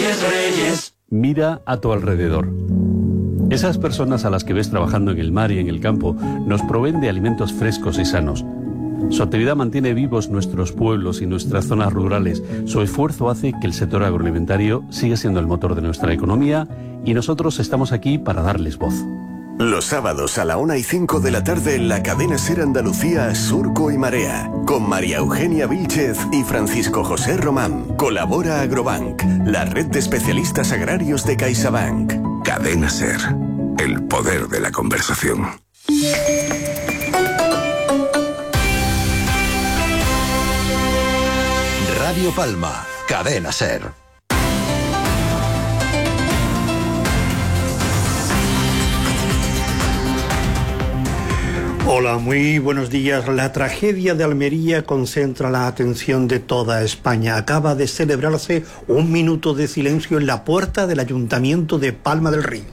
Reyes, Reyes. Mira a tu alrededor. Esas personas a las que ves trabajando en el mar y en el campo nos proveen de alimentos frescos y sanos. Su actividad mantiene vivos nuestros pueblos y nuestras zonas rurales. Su esfuerzo hace que el sector agroalimentario siga siendo el motor de nuestra economía y nosotros estamos aquí para darles voz. Los sábados a la 1:05 de la tarde en la cadena SER Andalucía, Surco y Marea, con María Eugenia Vílchez y Francisco José Román. Colabora Agrobank, la red de especialistas agrarios de CaixaBank. Cadena SER, el poder de la conversación. Radio Palma, Cadena SER. Hola, muy buenos días. La tragedia de Almería concentra la atención de toda España. Acaba de celebrarse un minuto de silencio en la puerta del Ayuntamiento de Palma del Río.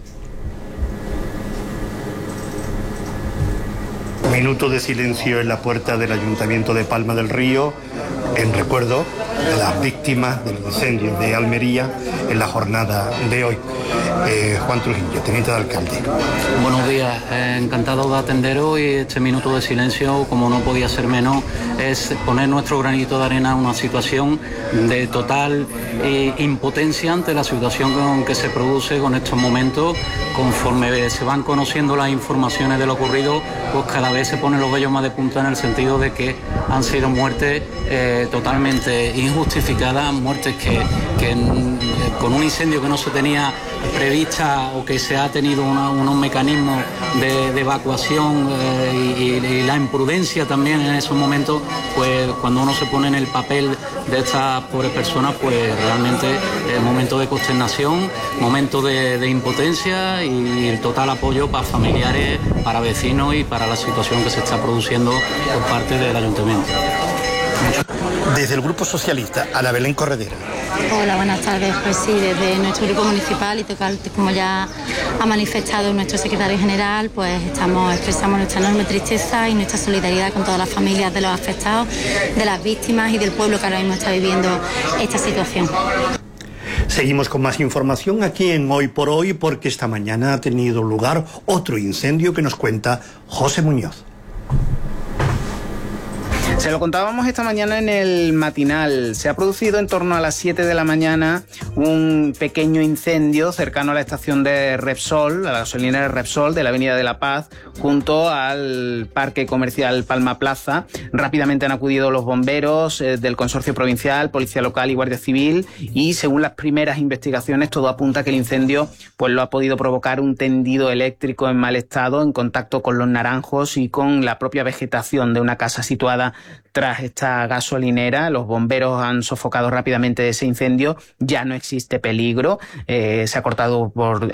Minuto de silencio en la puerta del Ayuntamiento de Palma del Río en recuerdo de las víctimas del incendio de Almería en la jornada de hoy. Juan Trujillo, teniente de alcalde. Buenos días, encantado de atenderos y este minuto de silencio, como no podía ser menos, es poner nuestro granito de arena en una situación de total impotencia ante la situación que se produce con estos momentos. Conforme se van conociendo las informaciones de lo ocurrido, pues cada vez se ponen los vellos más de punta en el sentido de que han sido muertes totalmente injustificadas, muertes que con un incendio que no se tenía prevista o que se ha tenido unos mecanismos de evacuación y la imprudencia también en esos momentos, pues cuando uno se pone en el papel de estas pobres personas, pues realmente es momento de consternación, momento de impotencia y el total apoyo para familiares, para vecinos y para la situación que se está produciendo por parte del Ayuntamiento. Desde el Grupo Socialista, Ana Belén Corredera. Hola, buenas tardes. Pues sí, desde nuestro grupo municipal y como ya ha manifestado nuestro secretario general, pues expresamos nuestra enorme tristeza y nuestra solidaridad con todas las familias de los afectados, de las víctimas y del pueblo que ahora mismo está viviendo esta situación. Seguimos con más información aquí en Hoy por Hoy, porque esta mañana ha tenido lugar otro incendio que nos cuenta José Muñoz. Se lo contábamos esta mañana en el matinal. Se ha producido en torno a las 7 de la mañana un pequeño incendio cercano a la estación de Repsol, a la gasolinera de Repsol de la Avenida de la Paz, junto al parque comercial Palma Plaza. Rápidamente han acudido los bomberos del Consorcio Provincial, Policía Local y Guardia Civil, y según las primeras investigaciones todo apunta a que el incendio pues lo ha podido provocar un tendido eléctrico en mal estado en contacto con los naranjos y con la propia vegetación de una casa situada tras esta gasolinera. Los bomberos han sofocado rápidamente ese incendio, ya no existe peligro, se ha cortado por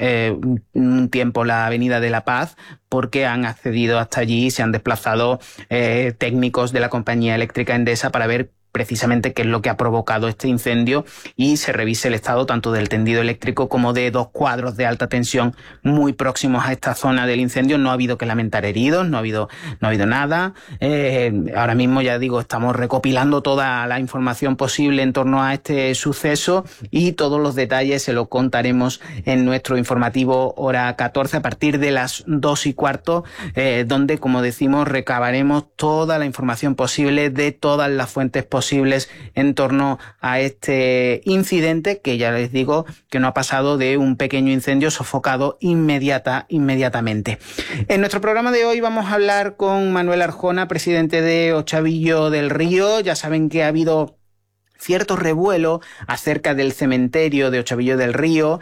un tiempo la Avenida de la Paz porque han accedido hasta allí y se han desplazado técnicos de la compañía eléctrica Endesa para ver precisamente qué es lo que ha provocado este incendio y se revise el estado tanto del tendido eléctrico como de 2 cuadros de alta tensión muy próximos a esta zona del incendio. No ha habido que lamentar heridos, no ha habido nada. Ahora mismo, ya digo, estamos recopilando toda la información posible en torno a este suceso y todos los detalles se lo contaremos en nuestro informativo hora 14 a partir de las 2:15, donde, como decimos, recabaremos toda la información posible de todas las fuentes posibles en torno a este incidente, que ya les digo que no ha pasado de un pequeño incendio sofocado inmediatamente. En nuestro programa de hoy vamos a hablar con Manuel Arjona, presidente de Ochavillo del Río. Ya saben que ha habido cierto revuelo acerca del cementerio de Ochavillo del Río.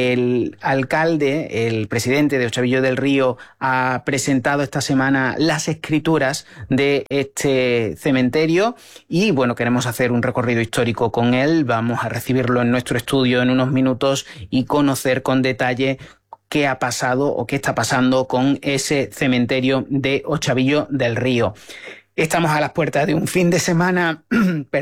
El alcalde, el presidente de Ochavillo del Río, ha presentado esta semana las escrituras de este cementerio y bueno, queremos hacer un recorrido histórico con él. Vamos a recibirlo en nuestro estudio en unos minutos y conocer con detalle qué ha pasado o qué está pasando con ese cementerio de Ochavillo del Río. Estamos a las puertas de un fin de semana,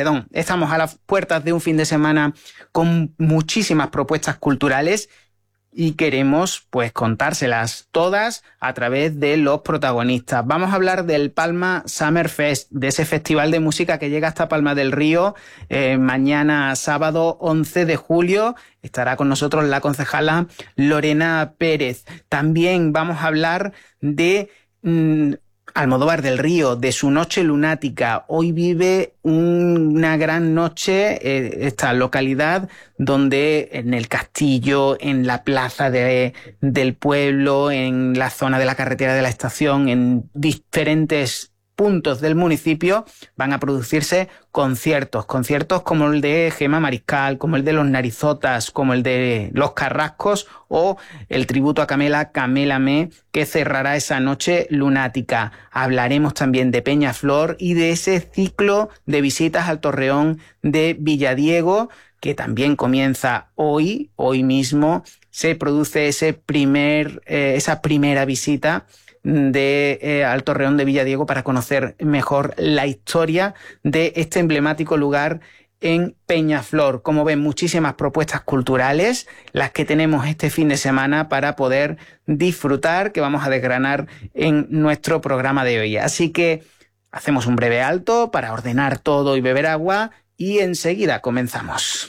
estamos a las puertas de un fin de semana con muchísimas propuestas culturales y queremos pues contárselas todas a través de los protagonistas. Vamos a hablar del Palma Summer Fest, de ese festival de música que llega hasta Palma del Río mañana sábado 11 de julio. Estará con nosotros la concejala Lorena Pérez. También vamos a hablar de Almodóvar del Río, de su noche lunática. Hoy vive una gran noche esta localidad donde en el castillo, en la plaza del pueblo, en la zona de la carretera de la estación, en diferentes puntos del municipio van a producirse conciertos como el de Gema Mariscal, como el de Los Narizotas, como el de Los Carrascos o el tributo a Camela, Camélame, que cerrará esa noche lunática. Hablaremos también de Peñaflor y de ese ciclo de visitas al Torreón de Villadiego, que también comienza hoy mismo. Se produce esa primera visita al Torreón de Villadiego para conocer mejor la historia de este emblemático lugar en Peñaflor. Como ven, muchísimas propuestas culturales las que tenemos este fin de semana para poder disfrutar, que vamos a desgranar en nuestro programa de hoy. Así que hacemos un breve alto para ordenar todo y beber agua y enseguida comenzamos.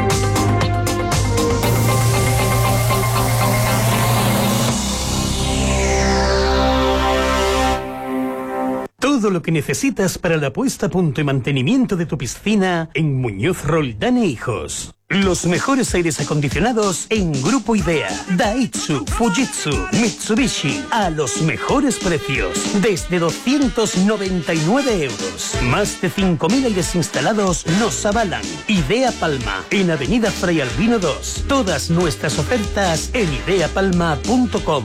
Todo lo que necesitas para la puesta a punto y mantenimiento de tu piscina en Muñoz Roldán e Hijos. Los mejores aires acondicionados en Grupo Idea, Daihatsu, Fujitsu, Mitsubishi, a los mejores precios, desde 299 euros. Más de 5.000 aires instalados nos avalan. Idea Palma, en Avenida Fray Albino 2. Todas nuestras ofertas en ideapalma.com.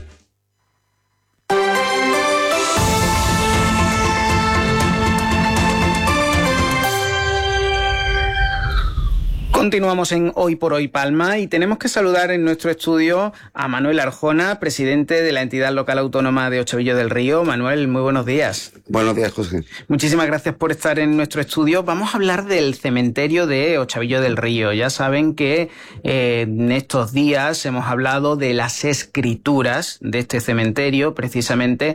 Continuamos en Hoy por Hoy Palma y tenemos que saludar en nuestro estudio a Manuel Arjona, presidente de la entidad local autónoma de Ochavillo del Río. Manuel, muy buenos días. Buenos días, José. Muchísimas gracias por estar en nuestro estudio. Vamos a hablar del cementerio de Ochavillo del Río. Ya saben que en estos días hemos hablado de las escrituras de este cementerio. Precisamente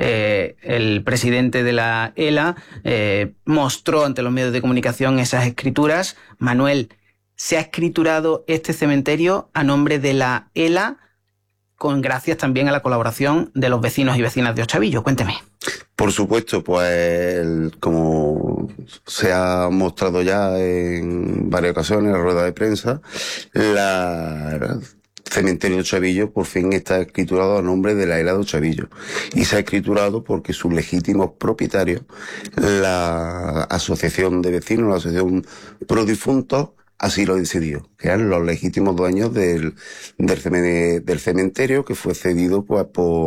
el presidente de la ELA mostró ante los medios de comunicación esas escrituras. Manuel, se ha escriturado este cementerio a nombre de la ELA, con gracias también a la colaboración de los vecinos y vecinas de Ochavillo. Cuénteme. Por supuesto, pues como se ha mostrado ya en varias ocasiones en la rueda de prensa, el cementerio de Ochavillo por fin está escriturado a nombre de la ELA de Ochavillo. Y se ha escriturado porque sus legítimos propietarios, la asociación de vecinos, la asociación Prodifuntos, así lo decidió, que eran los legítimos dueños del cementerio, que fue cedido pues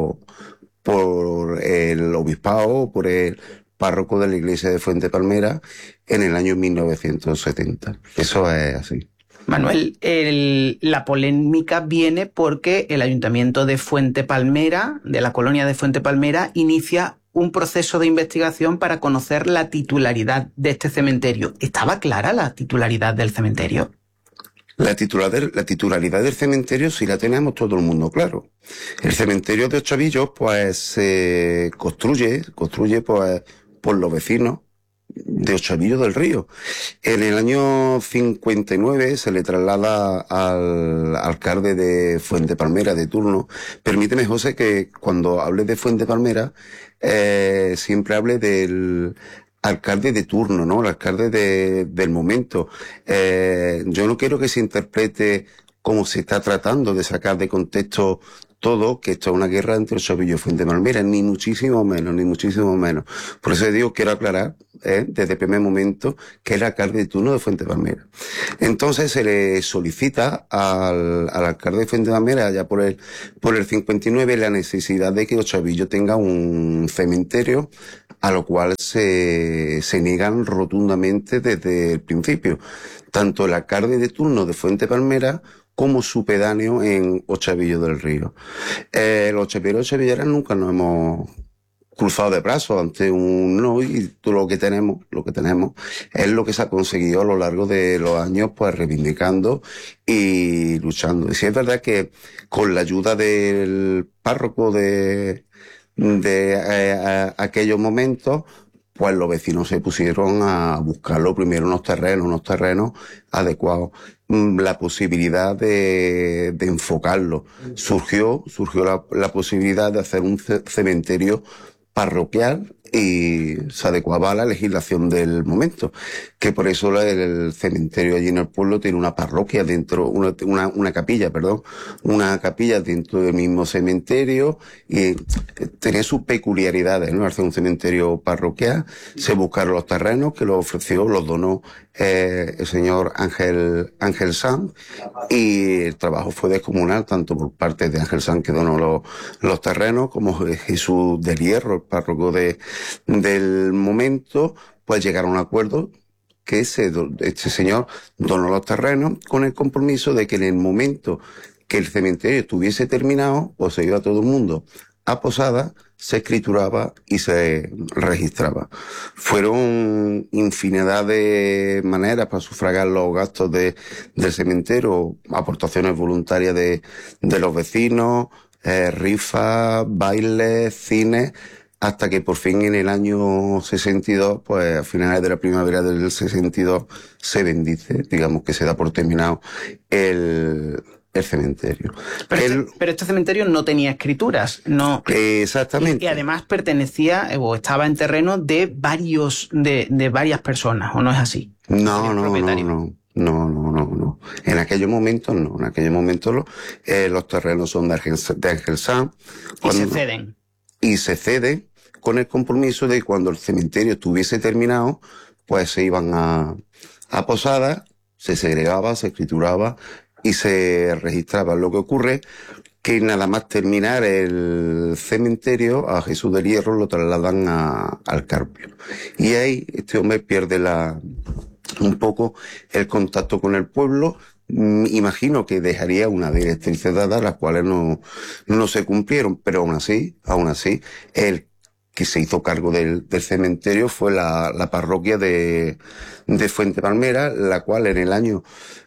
por el obispado, por el párroco de la iglesia de Fuente Palmera en el año 1970. Eso es así. Manuel, la polémica viene porque el ayuntamiento de Fuente Palmera, de la colonia de Fuente Palmera, inicia un proceso de investigación para conocer la titularidad de este cementerio. ¿Estaba clara la titularidad del cementerio? La titularidad del cementerio sí la tenemos todo el mundo claro. El cementerio de Ochavillo pues se construye pues por los vecinos de Ochavillo del Río. En el año 59 se le traslada al alcalde de Fuente Palmera de turno. Permíteme, José, que cuando hable de Fuente Palmera siempre hable del alcalde de turno, ¿no? El alcalde del momento. Yo no quiero que se interprete como se está tratando de sacar de contexto todo, que esto es una guerra entre Ochavillo y Fuente Palmera, ni muchísimo menos. Por eso digo, quiero aclarar, desde el primer momento, que es el alcalde de turno de Fuente Palmera. Entonces se le solicita al alcalde de Fuente Palmera, ya por el 59, la necesidad de que Ochavillo tenga un cementerio, a lo cual se niegan rotundamente desde el principio. Tanto el alcalde de turno de Fuente Palmera como su pedáneo en Ochavillo del Río. Los ochavilleros nunca nos hemos cruzado de brazos ante un no, y lo que tenemos es lo que se ha conseguido a lo largo de los años, pues reivindicando y luchando. Y sí es verdad que con la ayuda del párroco de aquellos momentos, pues los vecinos se pusieron a buscarlo primero unos terrenos adecuados. La posibilidad de enfocarlo. Surgió la posibilidad de hacer un cementerio parroquial y se adecuaba a la legislación del momento, que por eso el cementerio allí en el pueblo tiene una parroquia dentro, una capilla dentro del mismo cementerio, y tiene sus peculiaridades, ¿no? Hacer un cementerio parroquial, se buscaron los terrenos que los ofreció, los donó el señor Ángel Sanz, y el trabajo fue descomunal, tanto por parte de Ángel Sanz, que donó los terrenos, como Jesús del Hierro, el párroco del momento, pues llegaron a un acuerdo que este señor donó los terrenos con el compromiso de que en el momento que el cementerio estuviese terminado, pues se iba todo el mundo a Posada, se escrituraba y se registraba. Fueron infinidad de maneras para sufragar los gastos del cementerio, aportaciones voluntarias de los vecinos, rifas, bailes, cines, hasta que por fin en el año 62, pues a finales de la primavera del 62, se bendice, digamos que se da por terminado el cementerio. Pero este cementerio no tenía escrituras, no. Exactamente. Y además pertenecía o estaba en terreno de varias personas, ¿o no es así? No. En aquellos momentos no. En aquellos momentos los terrenos son de Ángel Sanz. Y se ceden con el compromiso de que cuando el cementerio estuviese terminado, pues se iban a Posada, se segregaba, se escrituraba y se registraba. Lo que ocurre que nada más terminar el cementerio, a Jesús del Hierro lo trasladan al Carpio. Y ahí este hombre pierde un poco el contacto con el pueblo. Imagino que dejaría una directrices dadas, las cuales no se cumplieron, pero aún así, el que se hizo cargo del cementerio fue la parroquia de Fuente Palmera, la cual en el año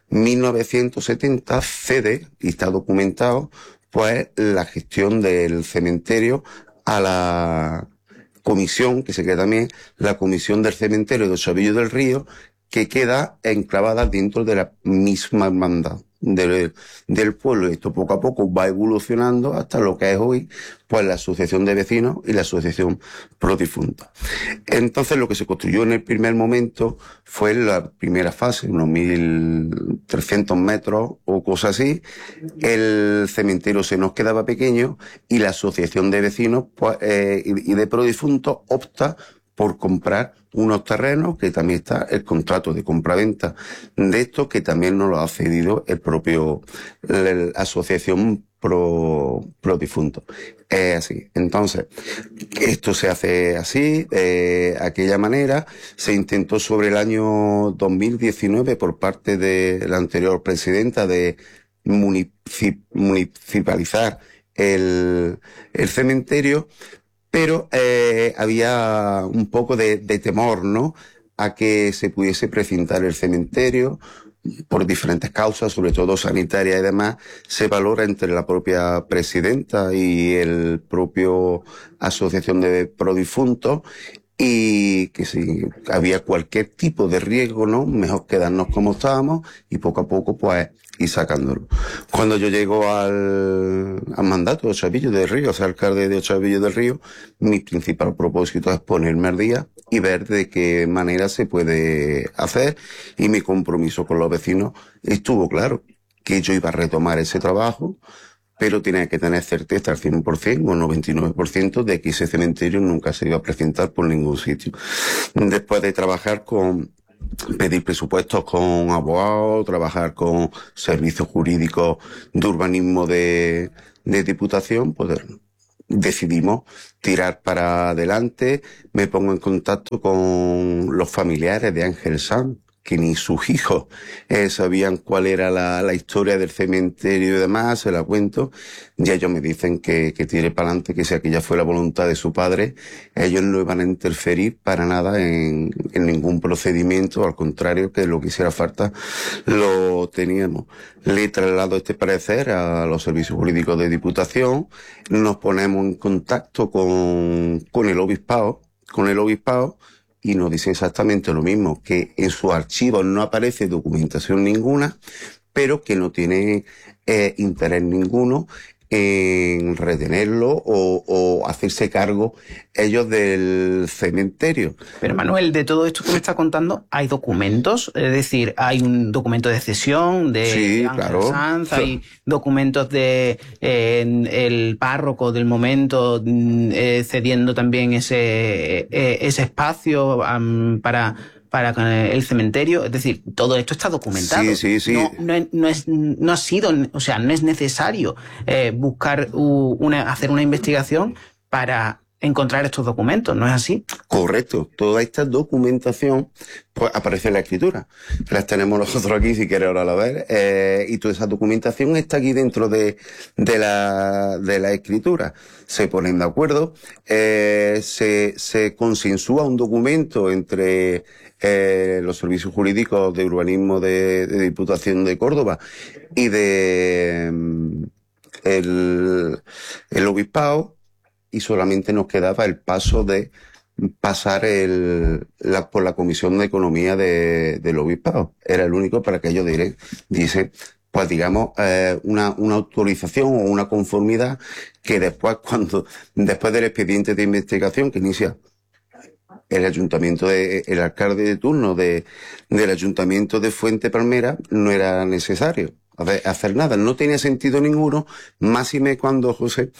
1970 cede, y está documentado, pues la gestión del cementerio a la comisión, que se queda también la comisión del cementerio de Ochavillo del Río, que queda enclavada dentro de la misma hermandad del pueblo. Esto poco a poco va evolucionando hasta lo que es hoy, pues la asociación de vecinos y la asociación pro difuntos. Entonces lo que se construyó en el primer momento fue la primera fase, unos 1.300 metros o cosas así. El cementerio se nos quedaba pequeño y la asociación de vecinos pues, y de pro difuntos opta por comprar unos terrenos, que también está el contrato de compraventa de estos, que también nos lo ha cedido la asociación pro difunto. Es así. Entonces, esto se hace así, aquella manera. Se intentó sobre el año 2019 por parte de la anterior presidenta de municipalizar el cementerio, pero había un poco de temor, ¿no?, a que se pudiese precintar el cementerio por diferentes causas, sobre todo sanitarias y demás. Se valora entre la propia presidenta y el propio asociación de prodifuntos, y que si había cualquier tipo de riesgo, ¿no?, mejor quedarnos como estábamos y poco a poco pues ir sacándolo. Cuando yo llego al mandato de Ochavillo del Río, ser alcalde de Ochavillo del Río, mi principal propósito es ponerme al día y ver de qué manera se puede hacer, y mi compromiso con los vecinos estuvo claro, que yo iba a retomar ese trabajo, pero tenía que tener certeza al 100% o 99% de que ese cementerio nunca se iba a presentar por ningún sitio. Después de trabajar pedir presupuestos con abogados, trabajar con servicios jurídicos de urbanismo de Diputación, pues decidimos tirar para adelante. Me pongo en contacto con los familiares de Ángel Sanz, que ni sus hijos sabían cuál era la historia del cementerio y demás, se la cuento, y ellos me dicen que tire para adelante, que si aquella fue la voluntad de su padre, ellos no iban a interferir para nada en ningún procedimiento, al contrario, que lo que hiciera falta lo teníamos. Le he trasladado este parecer a los servicios jurídicos de Diputación, nos ponemos en contacto con el obispado, y nos dice exactamente lo mismo, que en sus archivos no aparece documentación ninguna, pero que no tiene interés ninguno en retenerlo o hacerse cargo ellos del cementerio. Pero Manuel, de todo esto que me está contando, ¿hay documentos? Es decir, ¿hay un documento de cesión de sí, Ángel claro. Sanz? ¿Hay documentos de el párroco del momento cediendo también ese espacio para el cementerio? Es decir, todo esto está documentado. Sí. No ha sido, o sea, no es necesario buscar hacer una investigación para encontrar estos documentos, ¿no es así? Correcto. Toda esta documentación pues aparece en la escritura. Las tenemos nosotros aquí, si quieres ahora la ver, y toda esa documentación está aquí dentro de la escritura. Se ponen de acuerdo, se consensúa un documento entre los servicios jurídicos de urbanismo de Diputación de Córdoba y el obispado, y solamente nos quedaba el paso de pasar por la Comisión de Economía del obispado. Era el único para que ellos dice, pues digamos, una autorización o una conformidad que después del expediente de investigación que inicia el el alcalde de turno del ayuntamiento de Fuente Palmera, no era necesario hacer nada, no tenía sentido ninguno, máxime cuando, José,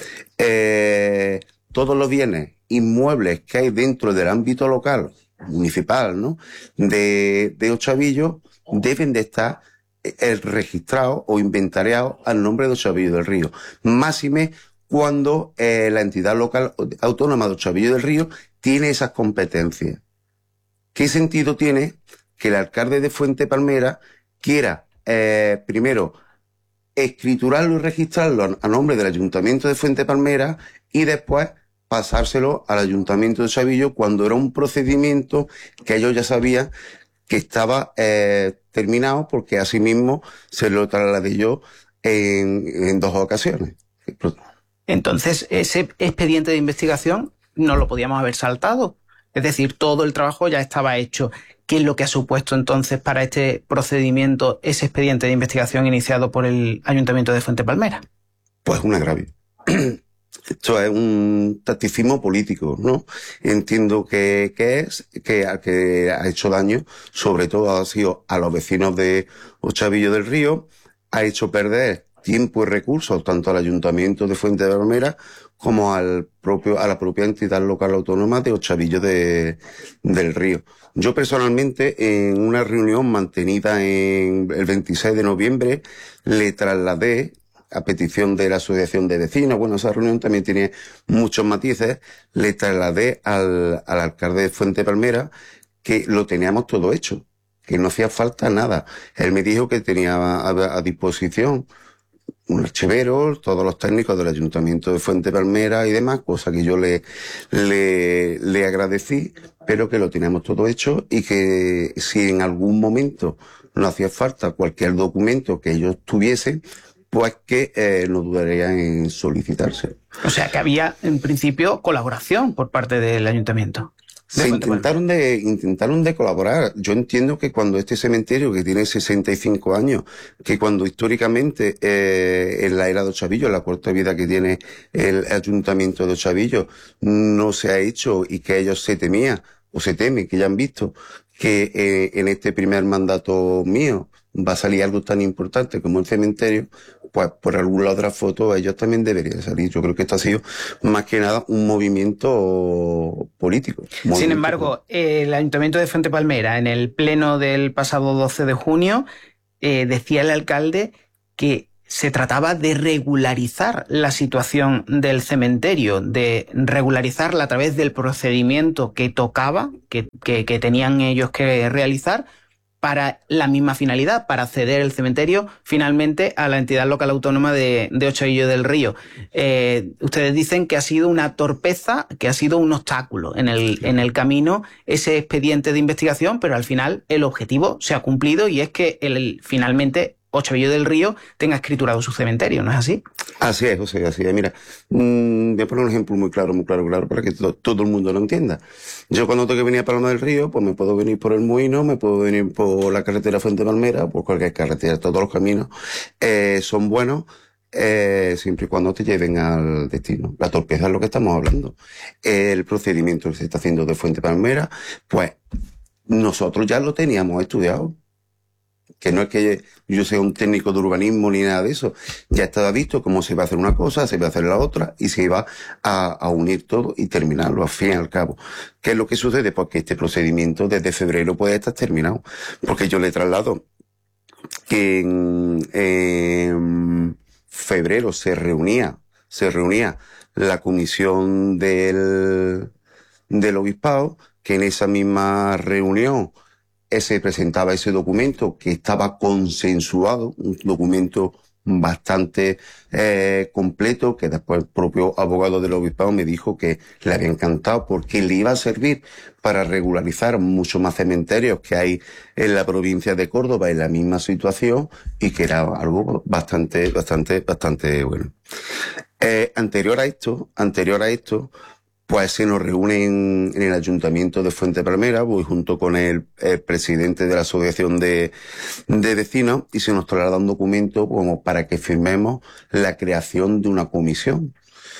todos los bienes inmuebles que hay dentro del ámbito local, municipal, ¿no?, de Ochavillo, deben de estar registrados o inventariados al nombre de Ochavillo del Río. Máxime cuando la entidad local autónoma de Ochavillo del Río tiene esas competencias. ¿Qué sentido tiene que el alcalde de Fuente Palmera quiera primero escriturarlo y registrarlo a nombre del Ayuntamiento de Fuente Palmera y después pasárselo al Ayuntamiento de Ochavillo, cuando era un procedimiento que ellos ya sabían que estaba terminado, porque asimismo se lo trasladé yo en 2 ocasiones? Entonces, ese expediente de investigación no lo podíamos haber saltado. Es decir, todo el trabajo ya estaba hecho. ¿Qué es lo que ha supuesto entonces para este procedimiento ese expediente de investigación iniciado por el Ayuntamiento de Fuente Palmera? Pues un agravio. Esto es un tacticismo político, ¿no? Entiendo que ha hecho daño, sobre todo ha sido a los vecinos de Ochavillo del Río, ha hecho perder tiempo y recursos tanto al Ayuntamiento de Fuente de Palmera como a la propia entidad local autónoma de Ochavillo del Río. Yo personalmente, en una reunión mantenida el 26 de noviembre, le trasladé, a petición de la Asociación de Vecinos, bueno, esa reunión también tiene muchos matices, le trasladé al alcalde de Fuente Palmera que lo teníamos todo hecho, que no hacía falta nada. Él me dijo que tenía a disposición un archivero, todos los técnicos del Ayuntamiento de Fuente Palmera y demás, cosa que yo le agradecí, pero que lo teníamos todo hecho y que si en algún momento no hacía falta cualquier documento que ellos tuviesen, pues que no dudaría en solicitarse. O sea, que había, en principio, colaboración por parte del Ayuntamiento. Se intentaron de colaborar. Yo entiendo que cuando este cementerio, que tiene 65 años, que cuando históricamente, en la era de Ochavillo, en la corta vida que tiene el Ayuntamiento de Ochavillo, no se ha hecho, y que ellos se temían, o se temen, que ya han visto, que en este primer mandato mío va a salir algo tan importante como el cementerio, pues por alguna otra foto ellos también deberían salir. Yo creo que esto ha sido más que nada un movimiento político. Sin embargo, el Ayuntamiento de Fuente Palmera, en el pleno del pasado 12 de junio, decía el alcalde que se trataba de regularizar la situación del cementerio, de regularizarla a través del procedimiento que tocaba, que tenían ellos que realizar, para la misma finalidad, para ceder el cementerio finalmente a la entidad local autónoma de Ochavillo del Río. Ustedes dicen que ha sido una torpeza, que ha sido un obstáculo en el camino ese expediente de investigación, pero al final el objetivo se ha cumplido y es que finalmente Ochavillo del Río tenga escriturado su cementerio, ¿no es así? Así es, José, así es. Mira, voy a poner un ejemplo muy claro, para que todo el mundo lo entienda. Yo cuando tengo que venir a Palma del Río, pues me puedo venir por el Muino, me puedo venir por la carretera Fuente Palmera, por cualquier carretera, todos los caminos son buenos, siempre y cuando te lleven al destino. La torpeza es lo que estamos hablando. El procedimiento que se está haciendo de Fuente Palmera, pues nosotros ya lo teníamos estudiado. Que no es que yo sea un técnico de urbanismo ni nada de eso. Ya estaba visto cómo se va a hacer una cosa, se va a hacer la otra y se iba a unir todo y terminarlo al fin y al cabo. ¿Qué es lo que sucede? Pues que este procedimiento desde febrero puede estar terminado. Porque yo le traslado que en febrero se reunía la comisión del obispado, que en esa misma reunión se presentaba ese documento que estaba consensuado, un documento bastante completo, que después el propio abogado del obispado me dijo que le había encantado porque le iba a servir para regularizar muchos más cementerios que hay en la provincia de Córdoba en la misma situación y que era algo bastante bueno. Anterior a esto, pues se nos reúnen en el Ayuntamiento de Fuente Palmera, voy junto con el presidente de la Asociación de Vecinos, y se nos traslada un documento como para que firmemos la creación de una comisión.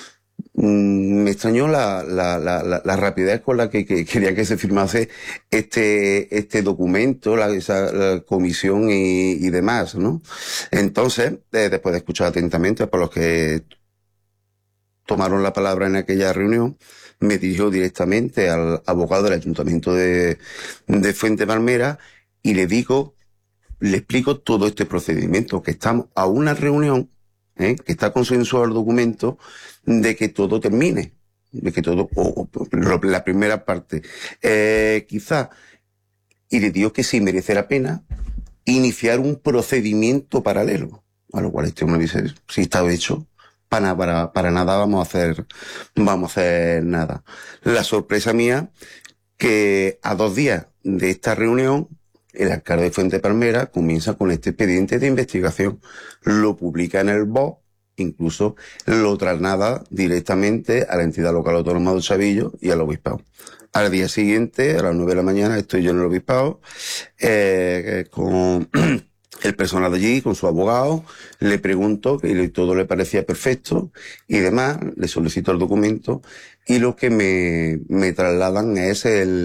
Me extrañó la rapidez con la que quería que se firmase este documento, esa comisión y demás, ¿no? Entonces, después de escuchar atentamente por los que tomaron la palabra en aquella reunión, me dirigió directamente al abogado del Ayuntamiento de Fuente Palmera y le explico todo este procedimiento, que estamos a una reunión, que está consensuado el documento, de que todo termine, de que todo, la primera parte, quizá, y le digo que sí merece la pena iniciar un procedimiento paralelo, a lo cual este hombre dice, si está hecho, para nada vamos a hacer nada. La sorpresa mía, que a 2 días de esta reunión, el alcalde de Fuente Palmera comienza con este expediente de investigación, lo publica en el BOS, incluso lo traslada directamente a la entidad local autónoma de Ochavillo y al obispado. Al día siguiente, a las 9 de la mañana, estoy yo en el obispado, con el personal de allí, con su abogado, le pregunto que todo le parecía perfecto y demás, le solicito el documento y lo que me trasladan es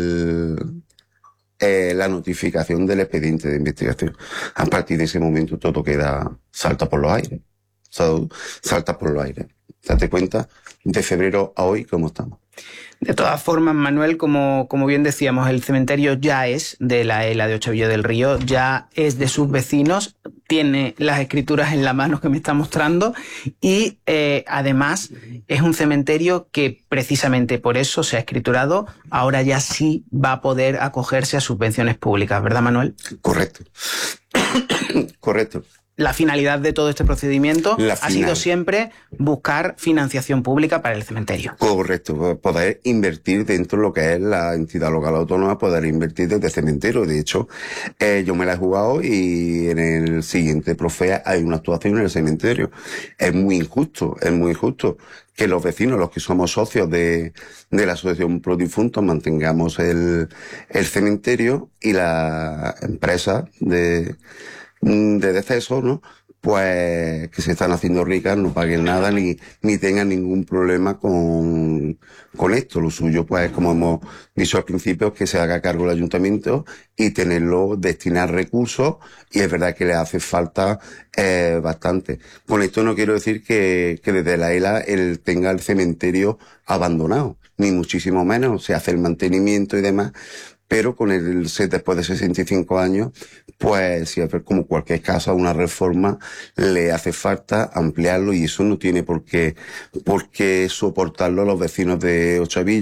la notificación del expediente de investigación. A partir de ese momento todo salta por los aires. Salta por los aires. Date cuenta, de febrero a hoy, ¿cómo estamos? De todas formas, Manuel, como bien decíamos, el cementerio ya es de la ELA de Ochavillo del Río, ya es de sus vecinos, tiene las escrituras en la mano que me está mostrando y además es un cementerio que precisamente por eso se ha escriturado, ahora ya sí va a poder acogerse a subvenciones públicas, ¿verdad, Manuel? Correcto. Correcto. La finalidad de todo este procedimiento ha sido siempre buscar financiación pública para el cementerio. Correcto, poder invertir dentro de lo que es la entidad local autónoma, poder invertir desde cementerio. De hecho, yo me la he jugado y en el siguiente Profea hay una actuación en el cementerio. Es muy injusto que los vecinos, los que somos socios de la Asociación Pro Difuntos, mantengamos el cementerio y la empresa de deceso, ¿no? Pues que se están haciendo ricas, no paguen nada ni tengan ningún problema con esto. Lo suyo, pues, como hemos dicho al principio, es que se haga cargo el ayuntamiento y destinar recursos, y es verdad que le hace falta bastante. Con esto no quiero decir que desde la ELA él tenga el cementerio abandonado, ni muchísimo menos, se hace el mantenimiento y demás, pero con después de 65 años, pues si como cualquier casa, una reforma, le hace falta ampliarlo y eso no tiene por qué soportarlo los vecinos de Ochavillo,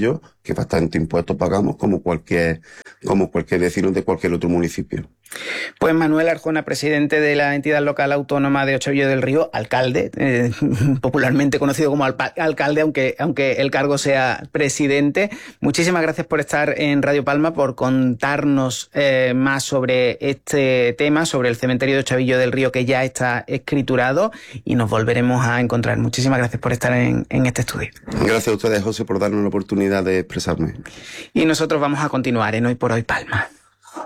que bastante impuestos pagamos como cualquier vecino de cualquier otro municipio. Pues Manuel Arjona, presidente de la entidad local autónoma de Ochovillo del Río, alcalde, popularmente conocido como alcalde, aunque el cargo sea presidente. Muchísimas gracias por estar en Radio Palma, por contarnos más sobre este tema, sobre el cementerio de Ochovillo del Río, que ya está escriturado, y nos volveremos a encontrar. Muchísimas gracias por estar en este estudio. Gracias a ustedes, José, por darnos la oportunidad de expresarme. Y nosotros vamos a continuar en Hoy por Hoy Palma.